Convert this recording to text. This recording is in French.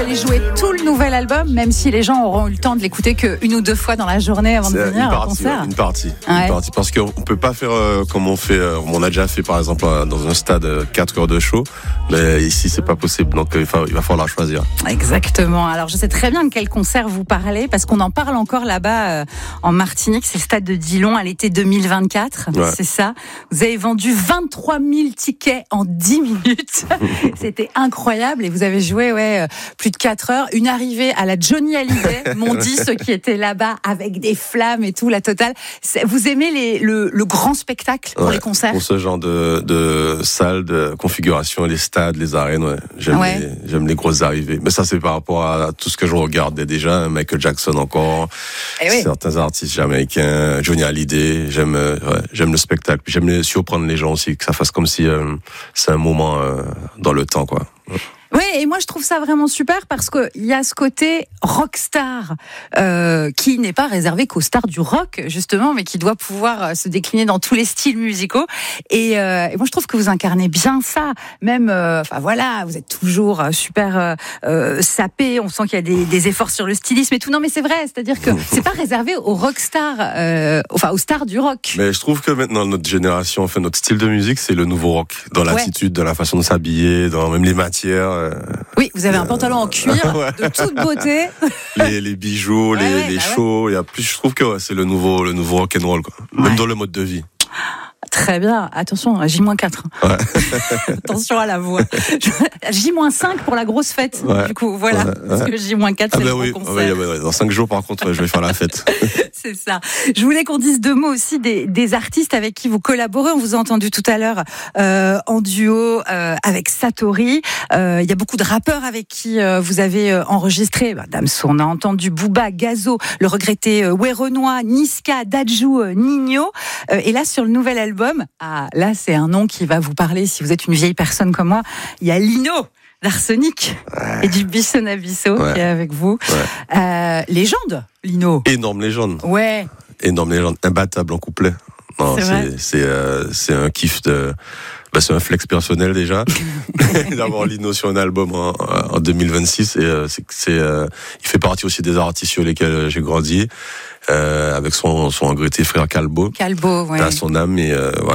allez jouer tout le nouvel album, même si les gens auront eu le temps de l'écouter qu'une ou deux fois dans la journée avant de venir au concert. Une partie, parce qu'on peut pas faire comme on fait. On a déjà fait par exemple dans un stade 4 heures de show, mais ici c'est pas possible. Donc il va falloir choisir. Exactement. Alors je sais très bien de quel concert vous parlez parce qu'on en parle encore là-bas en Martinique. C'est le stade de Dillon à l'été 2024. Ouais. C'est ça. Vous avez vendu 23 000 tickets en 10 minutes. C'était incroyable et vous avez joué plus de 4 heures. Une arrivée à la Johnny Hallyday, m'ont dit ceux qui étaient là-bas avec des flammes et tout, la totale. Vous aimez le grand spectacle pour les concerts? Pour ce genre de salle, de configuration, les stades, les arènes, j'aime les grosses arrivées. Mais ça, c'est par rapport à tout ce que je regardais déjà. Michael Jackson encore, certains artistes jamaïcains, Johnny Hallyday. J'aime le spectacle. Puis j'aime surprendre les gens aussi, que ça fasse comme si c'est un moment dans le temps, quoi. Oui, et moi je trouve ça vraiment super parce que il y a ce côté rockstar qui n'est pas réservé qu'aux stars du rock justement, mais qui doit pouvoir se décliner dans tous les styles musicaux. Et moi je trouve que vous incarnez bien ça. Même, vous êtes toujours super sapé. On sent qu'il y a des efforts sur le stylisme et tout. Non, mais c'est vrai, c'est-à-dire que c'est pas réservé aux rockstars, aux stars du rock. Mais je trouve que maintenant notre génération, notre style de musique, c'est le nouveau rock, dans l'attitude, dans la façon de s'habiller, dans même les matières. Oui, vous avez un pantalon en cuir de toute beauté. Les bijoux, les shows. Je trouve que c'est le nouveau rock'n'roll, quoi. Même dans le mode de vie. Très bien. Attention, J-4. Ouais. Attention à la voix. J-5 pour la grosse fête. Du coup, voilà. Parce que J-4, c'est le concert. Dans 5 jours, par contre, je vais faire la fête. C'est ça. Je voulais qu'on dise deux mots aussi des artistes avec qui vous collaborez. On vous a entendu tout à l'heure en duo avec Satori. Il y a beaucoup de rappeurs avec qui vous avez enregistré. Damso, on a entendu Booba, Gazo, le regretté Werenoi, Niska, Dadju, Nino. Et là, sur le nouvel album, là, c'est un nom qui va vous parler si vous êtes une vieille personne comme moi. Il y a Lino d'Arsenic et du Bisson Abisso qui est avec vous. Légende, Lino. Énorme légende. Ouais. Énorme légende, imbattable en couplet. Non, c'est un kiff c'est un flex personnel déjà d'avoir Lino sur un album en 2026 et il fait partie aussi des artistes sur lesquels j'ai grandi avec son regretté frère Calbo. Calbo, ouais. À son âme et